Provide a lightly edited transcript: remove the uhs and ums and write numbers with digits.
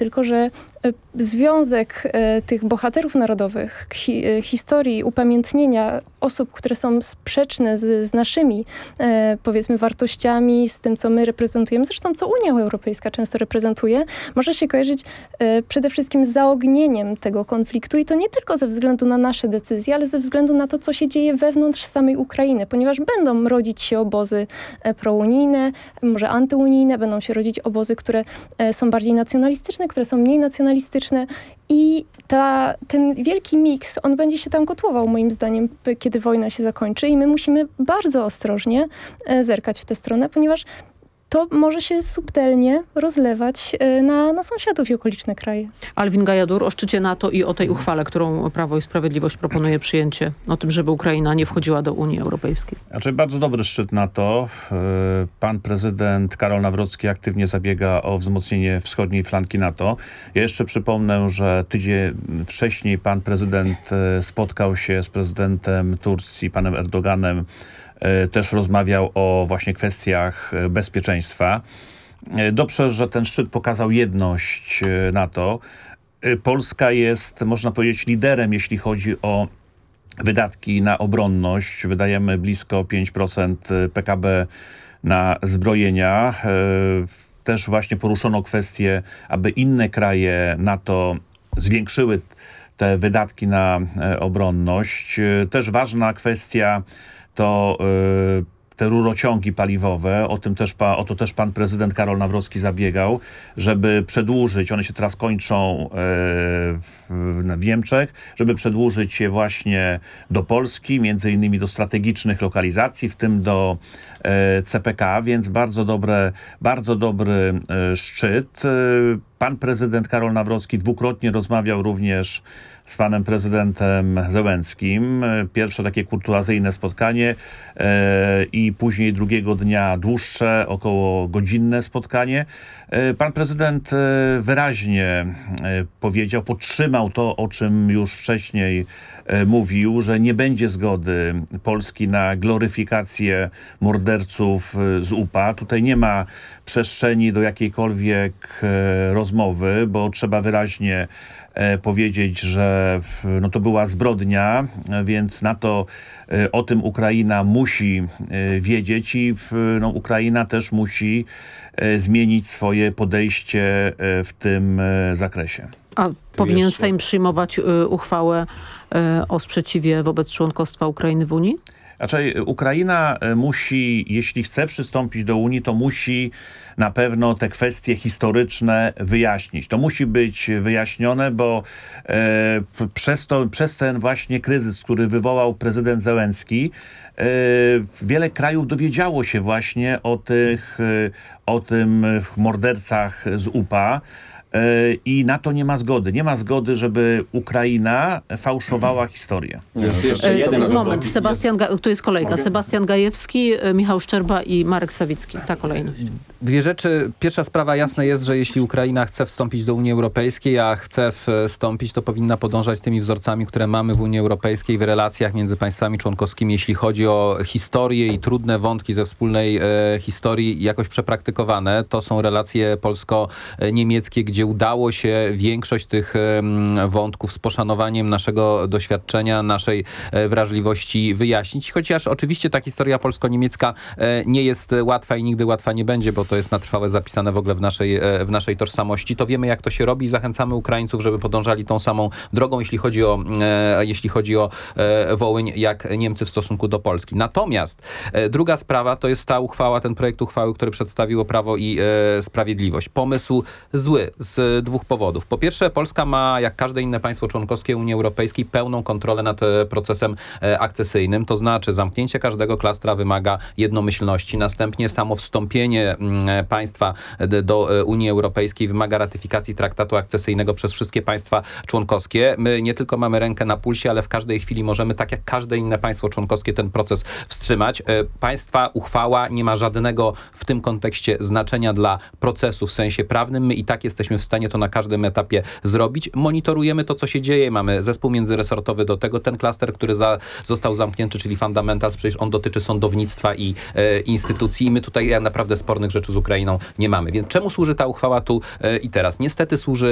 tylko że związek tych bohaterów narodowych, historii, upamiętnienia osób, które są sprzeczne z naszymi, powiedzmy, wartościami, z tym, co my reprezentujemy, zresztą co Unia Europejska często reprezentuje, może się kojarzyć przede wszystkim z zaognieniem tego konfliktu i to nie tylko ze względu na nasze decyzje, ale ze względu na to, co się dzieje wewnątrz samej Ukrainy, ponieważ będą rodzić się obozy prounijne, może antyunijne, będą się rodzić obozy, które są bardziej nacjonalistyczne, które są mniej nacjonalistyczne i ten wielki miks, on będzie się tam kotłował moim zdaniem, kiedy wojna się zakończy i my musimy bardzo ostrożnie zerkać w tę stronę, ponieważ to może się subtelnie rozlewać na sąsiadów i okoliczne kraje. Alvin Gajadur, o szczycie NATO i o tej uchwale, którą Prawo i Sprawiedliwość proponuje przyjęcie, o tym, żeby Ukraina nie wchodziła do Unii Europejskiej. Znaczy bardzo dobry szczyt NATO. Pan prezydent Karol Nawrocki aktywnie zabiega o wzmocnienie wschodniej flanki NATO. Ja jeszcze przypomnę, że tydzień wcześniej pan prezydent spotkał się z prezydentem Turcji, panem Erdoganem, też rozmawiał o właśnie kwestiach bezpieczeństwa. Dobrze, że ten szczyt pokazał jedność NATO. Polska jest, można powiedzieć, liderem, jeśli chodzi o wydatki na obronność. Wydajemy blisko 5% PKB na zbrojenia. Też właśnie poruszono kwestię, aby inne kraje NATO zwiększyły te wydatki na obronność. Też ważna kwestia to te rurociągi paliwowe, o to też pan prezydent Karol Nawrocki zabiegał, żeby przedłużyć, one się teraz kończą w Niemczech, żeby przedłużyć je właśnie do Polski, między innymi do strategicznych lokalizacji, w tym do CPK, więc bardzo dobry szczyt. Pan prezydent Karol Nawrocki dwukrotnie rozmawiał również z panem prezydentem Zełenskim. Pierwsze takie kurtuazyjne spotkanie i później drugiego dnia dłuższe, około godzinne spotkanie. Pan prezydent wyraźnie powiedział, podtrzymał to, o czym już wcześniej mówił, że nie będzie zgody Polski na gloryfikację morderców z UPA. Tutaj nie ma przestrzeni do jakiejkolwiek rozmowy, bo trzeba wyraźnie powiedzieć, że no to była zbrodnia, więc na to o tym Ukraina musi wiedzieć i no, Ukraina też musi zmienić swoje podejście w tym zakresie. A powinien Sejm przyjmować uchwałę o sprzeciwie wobec członkostwa Ukrainy w Unii? Znaczy, Ukraina musi, jeśli chce przystąpić do Unii, to musi na pewno te kwestie historyczne wyjaśnić. To musi być wyjaśnione, bo przez ten właśnie kryzys, który wywołał prezydent Zełenski, wiele krajów dowiedziało się właśnie o tym mordercach z UPA. I na to nie ma zgody. Nie ma zgody, żeby Ukraina fałszowała historię. Moment, tu jest kolejka. Sebastian Gajewski, Michał Szczerba i Marek Sawicki. Ta kolejność. Dwie rzeczy. Pierwsza sprawa, jasne jest, że jeśli Ukraina chce wstąpić do Unii Europejskiej, a chce wstąpić, to powinna podążać tymi wzorcami, które mamy w Unii Europejskiej w relacjach między państwami członkowskimi, jeśli chodzi o historię i trudne wątki ze wspólnej historii jakoś przepraktykowane. To są relacje polsko-niemieckie, gdzie udało się większość tych wątków z poszanowaniem naszego doświadczenia, naszej wrażliwości wyjaśnić. Chociaż oczywiście ta historia polsko-niemiecka nie jest łatwa i nigdy łatwa nie będzie, bo to jest na trwałe zapisane w ogóle w naszej tożsamości. To wiemy, jak to się robi i zachęcamy Ukraińców, żeby podążali tą samą drogą, jeśli chodzi o Wołyń, jak Niemcy w stosunku do Polski. Natomiast druga sprawa to jest ta uchwała, ten projekt uchwały, który przedstawiło Prawo i Sprawiedliwość. Pomysł zły z dwóch powodów. Po pierwsze, Polska ma, jak każde inne państwo członkowskie Unii Europejskiej, pełną kontrolę nad procesem akcesyjnym. To znaczy zamknięcie każdego klastra wymaga jednomyślności. Następnie samo wstąpienie państwa do Unii Europejskiej wymaga ratyfikacji traktatu akcesyjnego przez wszystkie państwa członkowskie. My nie tylko mamy rękę na pulsie, ale w każdej chwili możemy, tak jak każde inne państwo członkowskie, ten proces wstrzymać. Państwa uchwała nie ma żadnego w tym kontekście znaczenia dla procesu w sensie prawnym. My i tak jesteśmy w stanie to na każdym etapie zrobić. Monitorujemy to, co się dzieje. Mamy zespół międzyresortowy do tego. Ten klaster, który został zamknięty, czyli Fundamentals, przecież on dotyczy sądownictwa i instytucji. I my tutaj naprawdę spornych rzeczy z Ukrainą nie mamy. Więc czemu służy ta uchwała tu i teraz? Niestety służy